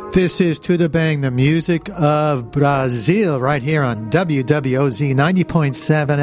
This is Tudo Bang, the music of Brazil, right here on WWOZ 90.7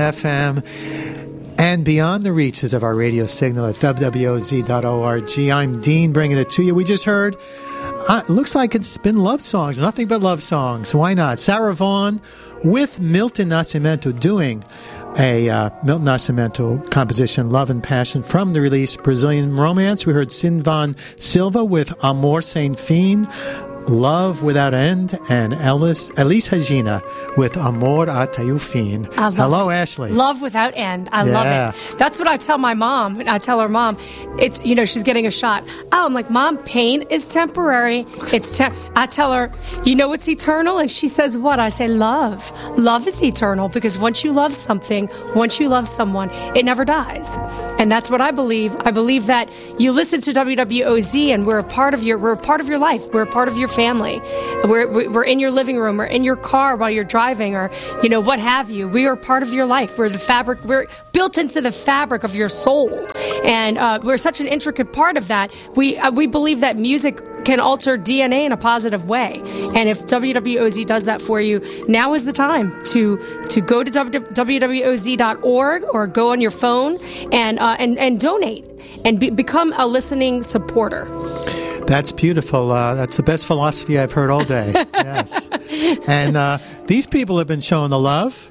FM and beyond the reaches of our radio signal at WWOZ.org. I'm Dean, bringing it to you. We just heard, looks like it's been love songs, nothing but love songs. Why not? Sarah Vaughan with Milton Nascimento doing a Milton Nascimento composition, Love and Passion, from the release Brazilian Romance. We heard Sinvan Silva with Amor Sem Fim, Love Without End, and Elise Regina with Amor Até o Fim. Hello, Ashley. Love Without End. I love it. That's what I tell my mom. I tell her, Mom, it's, she's getting a shot. Oh, I'm like, Mom, pain is temporary. I tell her, it's eternal? And she says, what? I say, love. Love is eternal, because once you love something, once you love someone, it never dies. And that's what I believe. I believe that you listen to WWOZ and we're a part of your life. We're a part of your family. We're in your living room or in your car while you're driving, or what have you. We are part of your life. We're the fabric. We're built into the fabric of your soul, and we're such an intricate part of that. We believe that music can alter DNA in a positive way, and if WWOZ does that for you, now is the time to go to WWOZ.org or go on your phone and donate and become a listening supporter. That's beautiful. That's the best philosophy I've heard all day. Yes. And these people have been showing the love.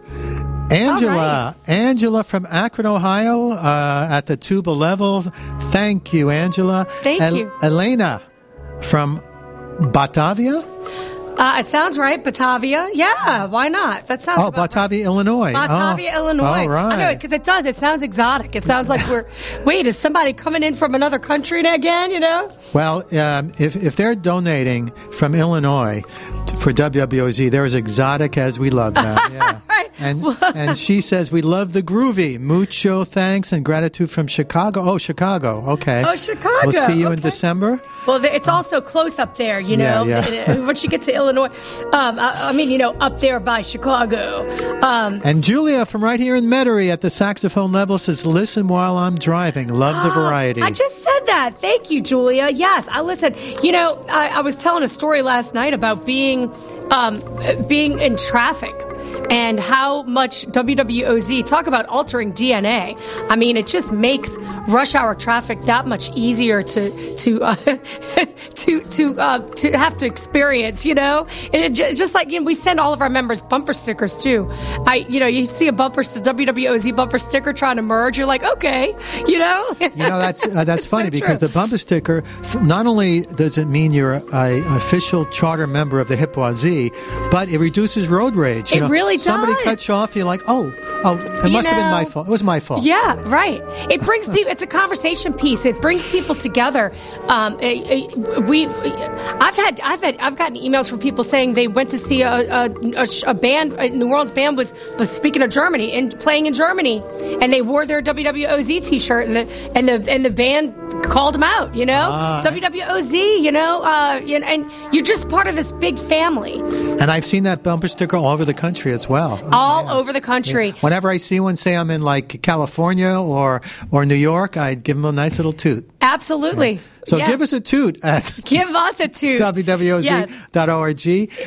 Angela from Akron, Ohio, at the tuba level. Thank you, Angela. Thank you. Elena from Batavia. It sounds right, Batavia. Yeah, why not? That sounds. Batavia, Illinois. Batavia, Illinois. All right. I know it because it does. It sounds exotic. It sounds like wait, is somebody coming in from another country again? Well, if they're donating from Illinois for WWOZ, they're as exotic as we love them. Yeah. Right. And she says, we love the groovy. Mucho thanks and gratitude from Chicago. Oh, Chicago. Okay. Oh, Chicago. We'll see you in December. Well, it's also close up there, Yeah. Once you get to Illinois, up there by Chicago. And Julia from right here in Metairie at the saxophone level says, listen while I'm driving. Love the variety. I just said that. Thank you, Julia. Yes, I listen. I was telling a story last night about being in traffic and how much WWOZ, talk about altering DNA. I mean, it just makes rush hour traffic that much easier to have to experience, And it just like, we send all of our members bumper stickers too. You see a WWOZ bumper sticker trying to merge, you're like, okay, that's funny because the bumper sticker, not only does it mean you're an official charter member of the HIPWAZ, but it reduces road rage. It really Somebody does. cuts you off, you're like, it must have been my fault. It was my fault. Yeah, right. It brings people. It's a conversation piece. It brings people together. I've gotten emails from people saying they went to see a band. A New Orleans band was speaking of Germany and playing in Germany, and they wore their WWOZ T-shirt, and the band called them out. WWOZ. And you're just part of this big family. And I've seen that bumper sticker all over the country as well. All over the country. Yeah. Whenever I see one, say I'm in like California or New York, I give them a nice little toot. Absolutely. Yeah. So give us a toot at give us a toot. WWOZ.org,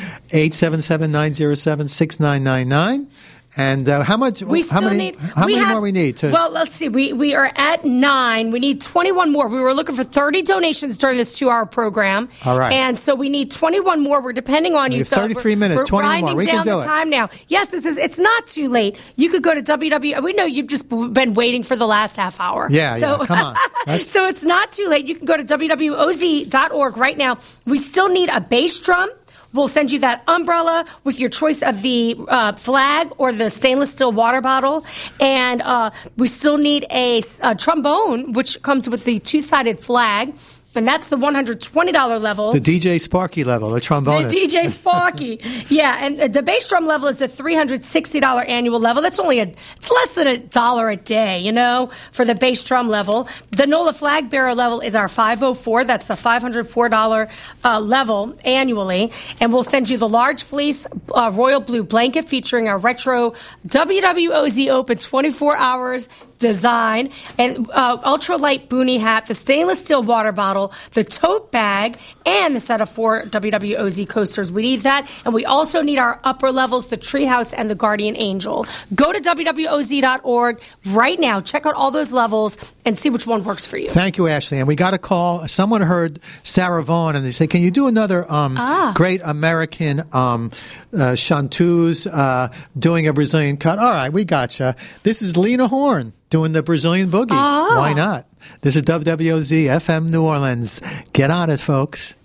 877-907-6999. And how much? How many more we need? Well, let's see. We are at 9. We need 21 more. We were looking for 30 donations during this 2-hour program. All right. And so we need 21 more. We're depending on you. 33 minutes, 21 more. We can do it. We're winding down the time now. Yes, it's not too late. You could go to WW. We know you've just been waiting for the last half hour. Yeah, come on. So it's not too late. You can go to WWOZ.org right now. We still need a bass drum. We'll send you that umbrella with your choice of the flag or the stainless steel water bottle. And we still need a trombone, which comes with the 2-sided flag. And that's the $120 level. The DJ Sparky level, the trombonist. The DJ Sparky. Yeah, and the bass drum level is a $360 annual level. That's it's less than $1 a day, for the bass drum level. The NOLA flag bearer level is our 504. That's the $504 level annually. And we'll send you the large fleece royal blue blanket featuring our retro WWOZ open 24 hours design, and ultralight boonie hat, the stainless steel water bottle, the tote bag, and the set of 4 WWOZ coasters. We need that, and we also need our upper levels, the Treehouse and the Guardian Angel. Go to WWOZ.org right now. Check out all those levels and see which one works for you. Thank you, Ashley. And we got a call. Someone heard Sarah Vaughan, and they said, can you do another great American chanteuse doing a Brazilian cut? All right, we gotcha. This is Lena Horne doing the Brazilian boogie. Why not? This is WWOZ FM New Orleans. Get on it, folks.